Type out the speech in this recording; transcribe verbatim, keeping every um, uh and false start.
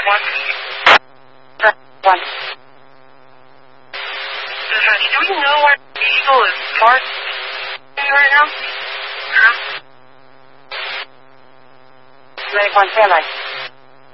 one. Press one. Honey, do you know where the Eagle is parked right now? Huh? Ready, one, stand by.